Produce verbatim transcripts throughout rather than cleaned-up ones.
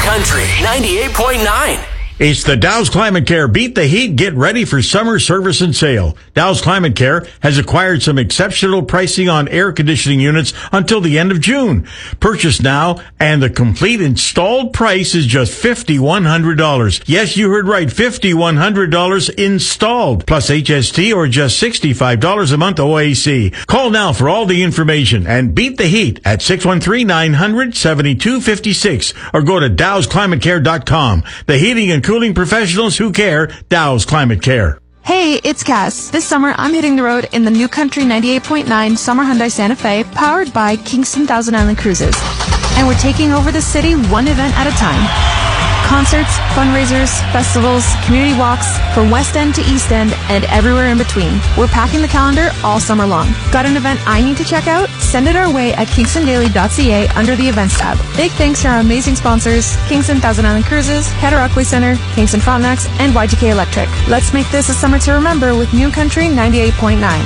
Country ninety-eight point nine. It's the Dow's Climate Care. Beat the heat. Get ready for summer service and sale. Dow's Climate Care has acquired some exceptional pricing on air conditioning units until the end of June. Purchase now, and the complete installed price is just five thousand one hundred dollars. Yes, you heard right, five thousand one hundred dollars installed, plus H S T or just sixty-five dollars a month O A C. Call now for all the information and beat the heat at six one three, nine hundred, seventy-two fifty-six or go to dows climate care dot com. The heating and cooling professionals who care, Dow's Climate Care. Hey, it's Cass. This summer, I'm hitting the road in the New Country ninety-eight point nine Summer Hyundai Santa Fe, powered by Kingston Thousand Island Cruises. And we're taking over the city one event at a time. Concerts, fundraisers, festivals, community walks, from West End to East End, and everywhere in between. We're packing the calendar all summer long. Got an event I need to check out? Send it our way at kingston daily dot c a under the Events tab. Big thanks to our amazing sponsors, Kingston Thousand Island Cruises, Cataraqui Center, Kingston Frontenacs, and Y G K Electric. Let's make this a summer to remember with New Country ninety-eight point nine.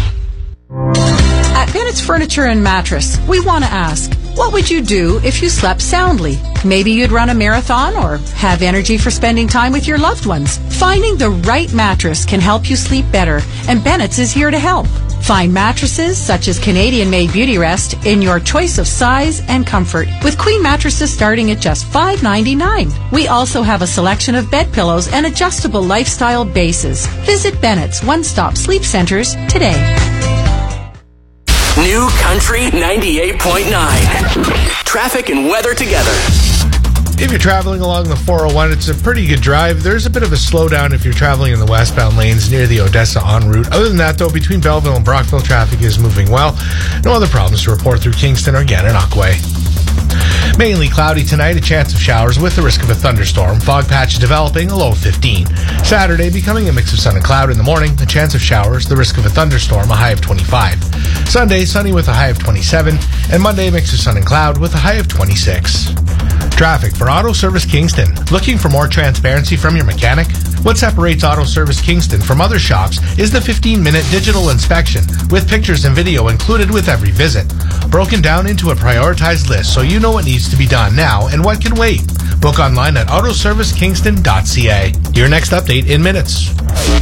At Bennett's Furniture and Mattress, we want to ask, what would you do if you slept soundly? Maybe you'd run a marathon or have energy for spending time with your loved ones. Finding the right mattress can help you sleep better, and Bennett's is here to help. Find mattresses such as Canadian-made Beauty Rest in your choice of size and comfort, with queen mattresses starting at just five ninety-nine. We also have a selection of bed pillows and adjustable lifestyle bases. Visit Bennett's One-Stop Sleep Centers today. New Country ninety-eight point nine. Traffic and weather together. If you're traveling along the four oh one, it's a pretty good drive. There's a bit of a slowdown if you're traveling in the westbound lanes near the Odessa en route. Other than that, though, between Belleville and Brockville, traffic is moving well. No other problems to report through Kingston or Gananoque Way. Mainly cloudy tonight, a chance of showers with the risk of a thunderstorm. Fog patch developing, a low of fifteen. Saturday, becoming a mix of sun and cloud in the morning, a chance of showers, the risk of a thunderstorm, a high of twenty-five. Sunday, sunny with a high of twenty-seven. And Monday, a mix of sun and cloud with a high of twenty-six. Traffic for Auto Service Kingston. Looking for more transparency from your mechanic? What separates Auto Service Kingston from other shops is the fifteen-minute digital inspection with pictures and video included with every visit. Broken down into a prioritized list so you know what needs to be done now and what can wait. Book online at auto service kingston dot c a. Your next update in minutes.